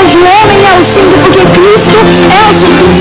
de homem é o cinto, porque Cristo é o suficiente.